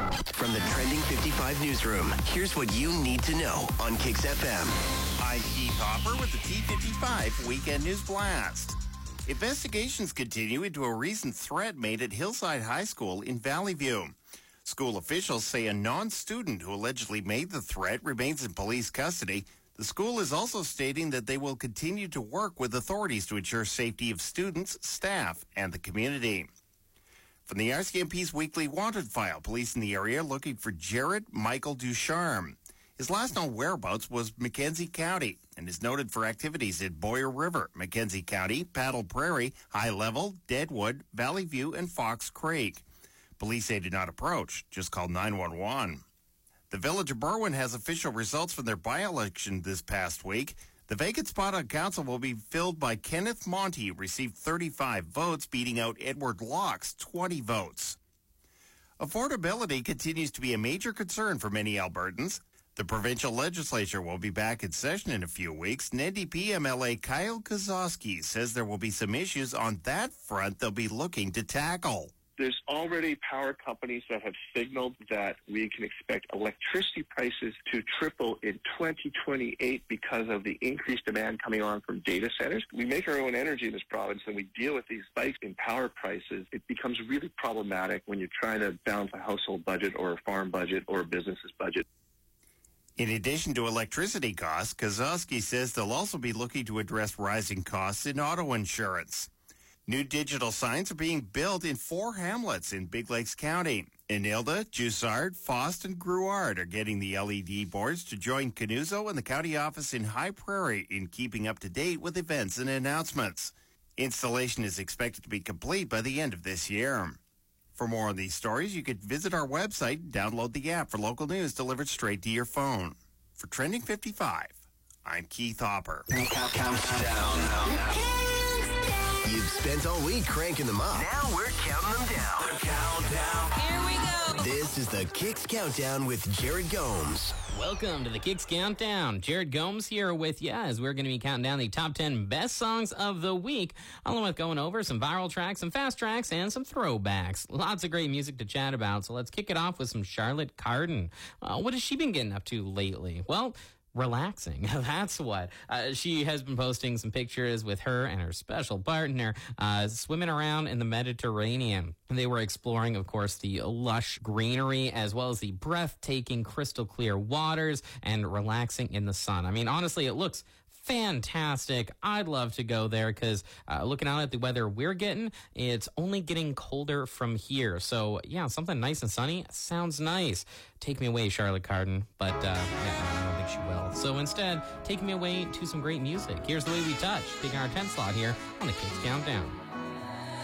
From the Trending 55 newsroom, here's what you need to know on Kicks FM. I'm Keith Hopper with the T55 Weekend News Blast. Investigations continue into a recent threat made at Hillside High School in Valley View. School officials say a non-student who allegedly made the threat remains in police custody. The school is also stating that they will continue to work with authorities to ensure safety of students, staff, and the community. From the RCMP's weekly wanted file, police in the area looking for Jared Michael Ducharme. His last known whereabouts was Mackenzie County and is noted for activities at Boyer River, Mackenzie County, Paddle Prairie, High Level, Deadwood, Valley View, and Fox Creek. Police say did not approach, just called 911. The Village of Berwyn has official results from their by-election this past week. The vacant spot on council will be filled by Kenneth Monty, who received 35 votes, beating out Edward Locke's 20 votes. Affordability continues to be a major concern for many Albertans. The provincial legislature will be back in session in a few weeks. NDP MLA Kyle Kozowski says there will be some issues on that front they'll be looking to tackle. There's already power companies that have signaled that we can expect electricity prices to triple in 2028 because of the increased demand coming on from data centers. We make our own energy in this province and we deal with these spikes in power prices. It becomes really problematic when you're trying to balance a household budget or a farm budget or a business's budget. In addition to electricity costs, Kozowski says they'll also be looking to address rising costs in auto insurance. New digital signs are being built in 4 hamlets in Big Lakes County. Inilda, Jussard, Fost, and Gruard are getting the LED boards to join Canuso and the county office in High Prairie in keeping up to date with events and announcements. Installation is expected to be complete by the end of this year. For more on these stories, you could visit our website and download the app for local news delivered straight to your phone. For Trending 55, I'm Keith Hopper. Countdown. You've spent all week cranking them up. Now we're counting them down. Countdown. Here we go. This is the Kicks Countdown with Jared Gomes. Welcome to the Kicks Countdown. Jared Gomes here with you as we're going to be counting down the top 10 best songs of the week, along with going over some viral tracks, some fast tracks, and some throwbacks. Lots of great music to chat about, so let's kick it off with some Charlotte Cardin. What has she been getting up to lately? Well, relaxing. That's what. She has been posting some pictures with her and her special partner swimming around in the Mediterranean. They were exploring, of course, the lush greenery as well as the breathtaking crystal clear waters and relaxing in the sun. I mean, honestly, it looks fantastic. I'd love to go there because looking out at the weather we're getting, it's only getting colder from here. So, yeah, something nice and sunny sounds nice. Take me away, Charlotte Cardin. But, I don't think she will. So instead, take me away to some great music. Here's The Way We Touch, taking our 10th slot here on the Kicks Countdown.